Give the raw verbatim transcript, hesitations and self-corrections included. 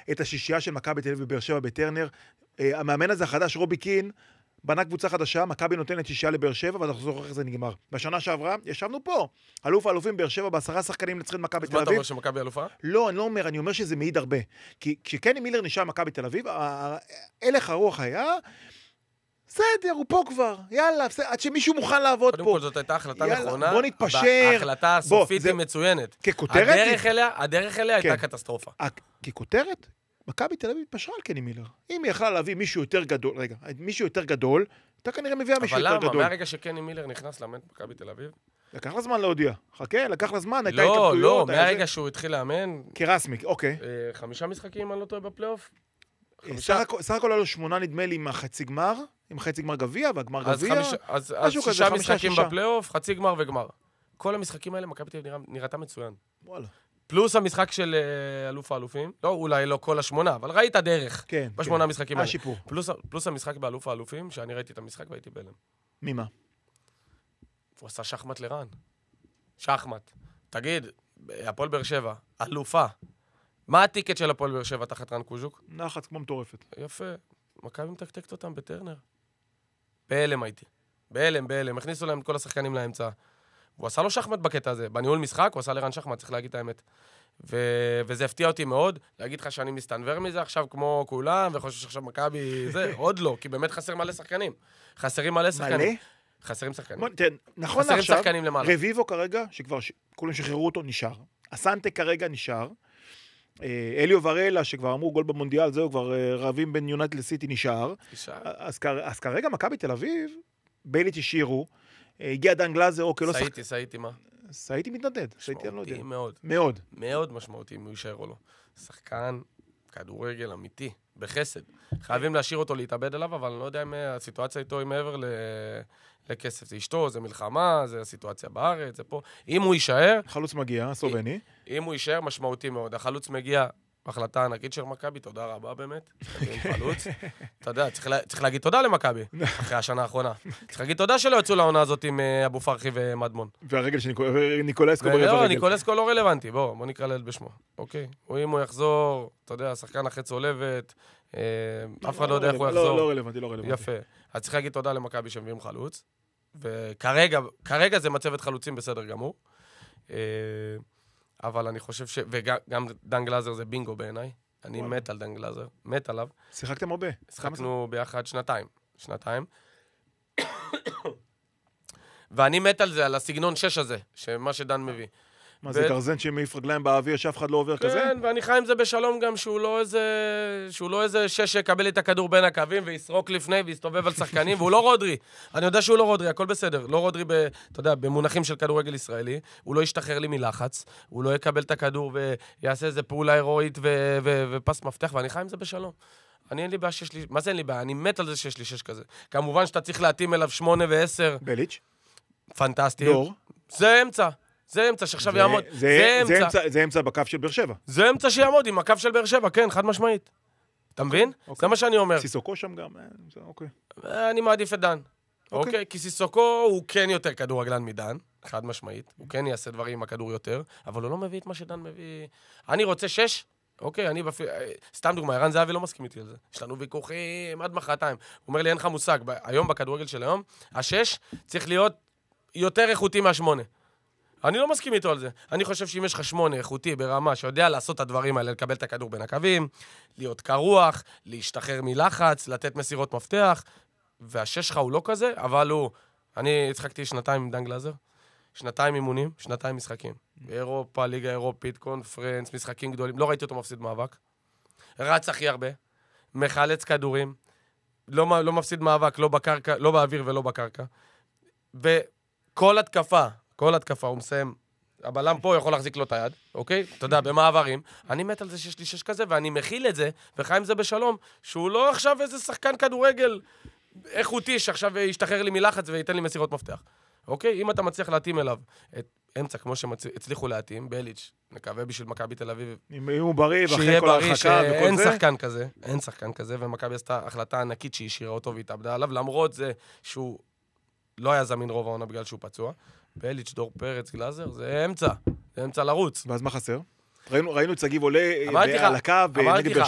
את השישייה של מכבי תל אביב בבאר שבע בטרנר. המאמן הזה החדש, רובי קין, בנה קבוצה חדשה, מכבי נותנת שישייה לבאר שבע, ואנחנו זוכר איך זה נגמר. בשנה שעברה, ישבנו פה, אלוף האלופים באר שבע, בעשרה שחקנים נצחים מכבי תל אביב. מה אתה אומר שמכבי אלופה? לא, אני לא אומר, אני אומר שזה מעיד הרבה. כי כשקני מילר נשאר מכבי תל אביב, הלך הרוח היה, בסדר, הוא פה כבר, יאללה, עד שמישהו מוכן לעבוד פה. קודם כל זאת הייתה החלטה נכונה. בוא נתפשר. ההחלטה הסופית היא מצוינת. ככותרת? הדרך אליה הייתה קטסטרופה. ככותרת? מכבי תל אביב התפשרה על קני מילר. אם היא יכלה להביא מישהו יותר גדול, רגע, מישהו יותר גדול, אתה כנראה מביאה מישהו יותר גדול. אבל למה? מהרגע שקני מילר נכנס לאמן מכבי תל אביב? לקח לה זמן להודיע. חכה, לקח לה זמן, הייתה התלבטויות. לא, לא, זה... מהרגע שהוא התחיל לאמן... כרסמי, אוקיי. חמישה משחקים, אני לא טועה בפלייאוף? סך הכל היה לו שמונה נדמה לי עם החצי גמר, עם חצי גמר גביע, והגמר גביע. אז שישה משחקים בפלייאוף, חצי גמר וגמר. כל המשחקים האלה, מכבי תל אביב נראתה מצוין. וואלה. פלוס המשחק של אלוף האלופים, לא, אולי לא כל השמונה, אבל ראית דרך כן, בשמונה כן. המשחקים האלה. השיפור. פלוס, פלוס המשחק באלוף האלופים, שאני ראיתי את המשחק והייתי בהלם. ממה? הוא עשה שחמט לרן. שחמט. תגיד, הפועל באר שבע, אלופה. מה הטיקט של הפועל באר שבע תחת רן קוז'וק? נחת כמו מטורפת. יפה. מכבי מתקתקת אותם בטרנר. בהלם הייתי. בהלם, בהלם. הכניסו להם את כל השחקנים לאמצע. הוא עשה לו שחמט בקטע הזה. בניהול משחק, הוא עשה לרן שחמט, צריך להגיד את האמת. ו... וזה הפתיע אותי מאוד, להגיד לך שאני מסתנבר מזה עכשיו כמו כולם, וחושב שעכשיו מכבי זה, עוד לא, כי באמת חסר מלא שחקנים. חסרים מלא שחקנים. מלא? חסרים שחקנים. בוא, תן, נכון חסרים עכשיו, שחקנים למעלה. רביבו כרגע, שכבר ש... כולם שחררו אותו, נשאר. אסנטה כרגע נשאר. אליו ורלה, שכבר אמרו גול במונדיאל, זהו, כבר רבים בין יונייטד לסיטי נשאר. נשאר. אז, אז כרגע מכבי תל אביב, בייליץ' השאירו, הגיע דן גלאזר, אוקיי, לא שחק... סייטי, סייטי מה? סייטי מתנדד. סייטי, אני לא יודע. משמעותי מאוד. מאוד. מאוד משמעותי אם הוא יישאר או לא. שחקן, כדורגל אמיתי, בחסד. חייבים להשאיר אותו להתאבד עליו, אבל אני לא יודע אם הסיטואציה איתו היא מעבר ל... לכסף. זה אשתו, זה מלחמה, זה הסיטואציה בארץ, זה פה. אם הוא יישאר... החלוץ מגיע, סובני. אם הוא יישאר, משמעותי מאוד. החלוץ מגיע... החלטה ענקית של מכבי, תודה רבה באמת. חלוץ. אתה יודע, צריך, לה, צריך להגיד תודה למכבי, אחרי השנה האחרונה. צריך להגיד תודה שלא יצאו לעונה הזאת עם אבו פרחי ומדמון. והרגל של ניקולסקו ברבע רגל. לא, ניקולסקו לא רלוונטי, בוא, בוא נקרא לילד בשמו. אוקיי? או אם הוא יחזור, אתה יודע, שחקן אחרי צולבת, אף אחד לא יודע איך הוא יחזור. לא, לא רלוונטי, לא רלוונטי. יפה. אז צריך להגיד תודה למכבי שמביאים חלוץ, וכרגע, כרגע זה מצבת חלוצים בסדר גמור. אבל אני חושב ש... וגם דן גלאזר זה בינגו בעיניי. אני מת על דן גלאזר, מת עליו. שיחקתם הרבה. שיחקנו ביחד שנתיים. שנתיים. ואני מת על זה, על הסגנון שש הזה, שמה שדן מביא. מה זה גרזן שמעיף רגליים באוויר שאף אחד לא עובר כזה? כן, ואני חי עם זה בשלום גם שהוא לא איזה... שהוא לא איזה שש שיקבל את הכדור בין הקווים ויסרוק לפני ויסתובב על שחקנים, והוא לא רודרי. אני יודע שהוא לא רודרי, הכל בסדר. לא רודרי, ב, אתה יודע, במונחים של כדורגל ישראלי. הוא לא ישתחרר לי מלחץ, הוא לא יקבל את הכדור ויעשה איזה פעולה הירואית ו- ו- ופס מפתח, ואני חי עם זה בשלום. אני אין לי בעיה שיש לי... מה זה אין לי בעיה? אני מת על זה שיש לי שש כזה. כמובן שאתה צריך להתאים אליו שמונה ועשר. בליץ'. פנטסטי. דור. זה אמצע. זה אמצע שעכשיו יעמוד. זה אמצע, זה אמצע בקו של באר שבע. זה אמצע שיעמוד עם הקו של באר שבע, כן, חד משמעית. אתה מבין? זה מה שאני אומר. סיסוקו שם גם, אוקיי. אני מעדיף את דן. אוקיי? כי סיסוקו הוא כן יותר כדורגלן מדן, חד משמעית. הוא כן יעשה דברים עם הכדור יותר, אבל הוא לא מביא את מה שדן מביא. אני רוצה שש, אוקיי, אני בפי... סתם דוגמה, ערן זהבי לא מסכים איתי על זה. יש לנו ויכוחים עד מחרתיים. הוא אומר לי, אין לך מושג. היום בכדורגל של היום, השש צריך להיות יותר איכותי מהשמונה. אני לא מסכים איתו על זה. אני חושב שאם יש לך שמונה איכותי ברמה שיודע לעשות את הדברים האלה, לקבל את הכדור בין הקווים, להיות קרוח, להשתחרר מלחץ, לתת מסירות מפתח, והשש שלך הוא לא כזה, אבל הוא... אני הצחקתי שנתיים עם דן גלאזר, שנתיים אימונים, שנתיים משחקים. באירופה, ליגה אירופית, קונפרנס, משחקים גדולים, לא ראיתי אותו מפסיד מאבק. רץ הכי הרבה, מחלץ כדורים, לא, לא מפסיד מאבק, לא בקרקע, לא באוויר ולא בקרקע. וכל התקפה, כל התקפה, הוא מסיים, הבלם פה יכול להחזיק לו את היד, אוקיי? אתה יודע, במעברים. אני מת על זה שיש לי שש כזה, ואני מכיל את זה, וחי עם זה בשלום, שהוא לא עכשיו איזה שחקן כדורגל איכותי, שעכשיו ישתחרר לי מלחץ וייתן לי מסירות מפתח. אוקיי? אם אתה מצליח להתאים אליו את אמצע, כמו שהצליחו להתאים, בליץ', נקווה בשביל מכבי תל אביב. אם הוא בריא, ואחרי כל ההרחקה וכל זה. אין שחקן כזה, אין שחקן כזה, ומכבי עשתה החלטה ענקית שהיא השאירה אותו והתאבדה עליו, למרות זה שהוא לא היה זמין רוב העונה בגלל שהוא פצוע. בליץ', דור פרץ, גלאזר, זה אמצע, זה אמצע לרוץ. ואז מה חסר? ראינו, ראינו את סגיב עולה על הקו, נגד באר